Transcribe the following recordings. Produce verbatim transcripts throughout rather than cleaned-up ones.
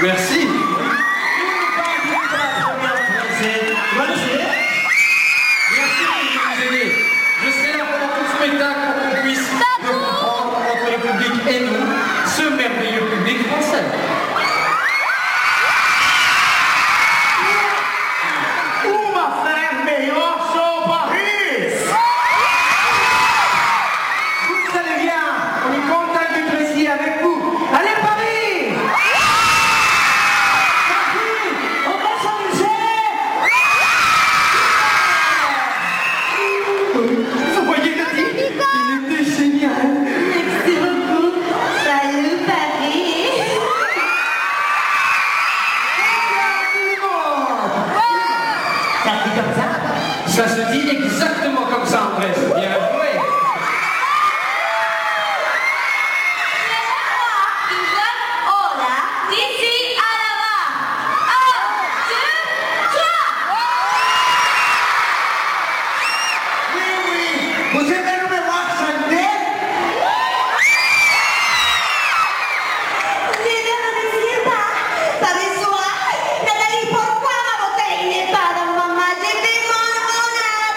Merci. Je serai là pendant tout le spectacle pour qu'on puisse comprendre entre le public et nous, ce merveilleux public français. Où va faire meilleur show Paris? Vous allez bien? On est content d'être ici avec vous. Allez Paris! Paris! On va s'amuser! Vous voyez Cathy? Il était génial! Merci beaucoup. Salut Paris. Ça dit comme ça? Ça se dit exactement comme ça en Grèce. Bien joué. Hola, d'ici à là-bas. Un, deux, trois. Oui, oui! Vous aimez nous me voir chanter? Je ne remercie pas. Savez quoi? Nathalie, pourquoi ma bouteille n'est pas dans ma main? J'ai fait mon honneur.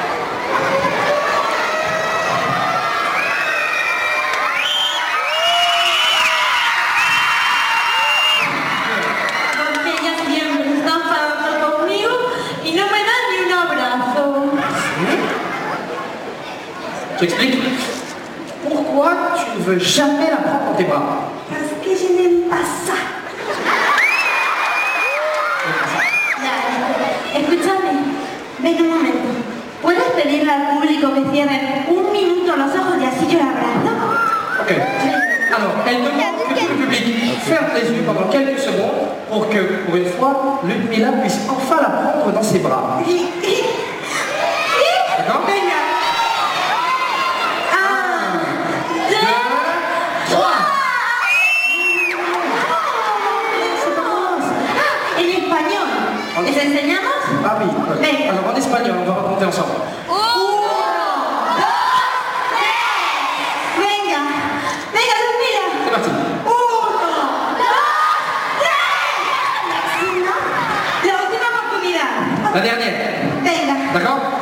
Porque ella siempre está enfadada conmigo y no me da ni un abrazo. J'explique. Pourquoi tu ne veux jamais la prendre dans tes bras? Parce que je n'aime pas ça. Ya, escúchame, ven un momento. ¿Puedes pedirle al público que cierre un minuto los ojos y así yo la abrazo? Ok. Alors, elle demande que tout le public ferme les yeux pendant quelques secondes pour que, pour une fois, Ludmilla puisse enfin la prendre dans ses bras. D'accord? Un, deux, trois. Ah, en español. ¿Les enseñamos? Ah oui. euh, Venga. Alors, en espagnol, on va raconter ensemble. Venga, venga, Ludmilla. C'est parti. Uno, dos, tres. La última oportunidad. La dernière. Venga. D'accord?